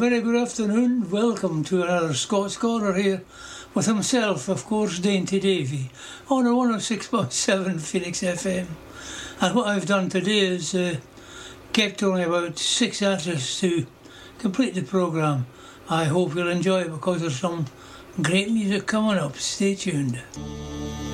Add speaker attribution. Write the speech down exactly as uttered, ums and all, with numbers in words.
Speaker 1: very good afternoon. Welcome to another Scots Corner here with himself, of course, Dainty Davy, on a one oh six point seven Phoenix F M. And what I've done today is uh, kept only about six artists to complete the programme. I hope you'll enjoy it because there's some great music coming up. Stay tuned.